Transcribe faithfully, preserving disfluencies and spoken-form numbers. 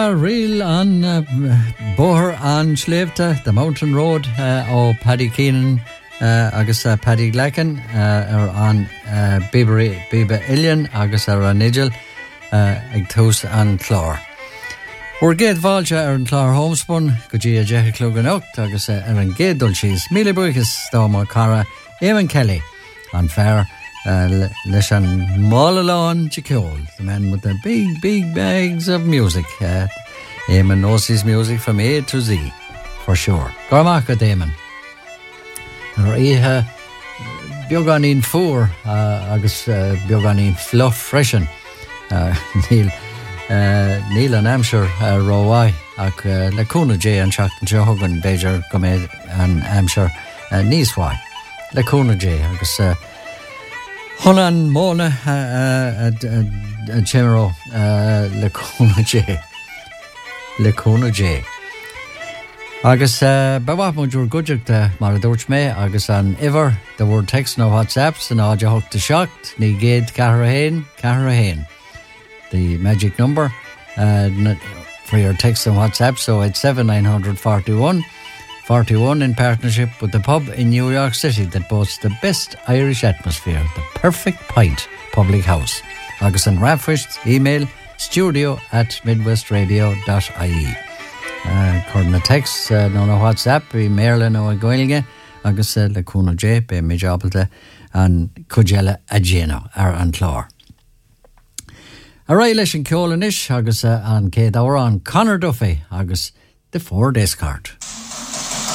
Real on uh, Boher on Sléibhte, the Mountain Road uh, ó Paddy Keenan uh, agus uh, Paddy Glacken uh, ar an uh, Bíbe Illian agus ar an Nigel uh, ag tús an Clár. We're géad bháilte ar an Clár Homespun go dtí a deich clúgan ocht agus uh, ar an géad dul síos míle buchas dáma cara Eamon Kelly an fear uh, leis an Málaláin Chicole, the man with the big big bags of music. uh, Eamon knows his music from A to Z for sure. Gormacha Eamon ar ihe beganín fúr uh, agus uh, beganín fluff freshen uh, Neil uh, Neil an Amshire uh, Rowai ach uh, le cúna J an seachtain se thugann Beidir go méid an Amshire uh, níos wai le cúna J agus uh, Honan Mona a Chemero le cúna J le cúna J agus bawap mo dúr gúideachta mar a dúirt mé agus an iver the word text no WhatsApp san áide hochta seacht ní géad ceathair a hain ceathair a hain the magic number uh, for your text and WhatsApp, so it's seven nine hundred forty-one forty-one in partnership with the pub in New York City that boasts the best Irish atmosphere, the Perfect Pint Public House. Agus an Raffisht, email studio at midwestradio dot I E. Uh, Current a text, uh, no no WhatsApp, be Merlin o Goilinge, agus uh, le cúna J, be mi jobalta, an Cujella Ageno, ar an Clár. A rai leis an ceolanish, agus uh, an céad ára an Conor Duffy, agus the four discard.